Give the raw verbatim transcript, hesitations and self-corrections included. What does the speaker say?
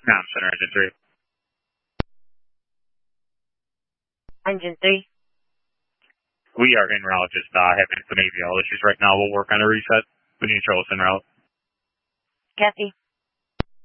Comm Center, Engine three. Engine three. We are en route, just uh, having some avial issues right now. We'll work on a reset. We need to trouble en route. Copy.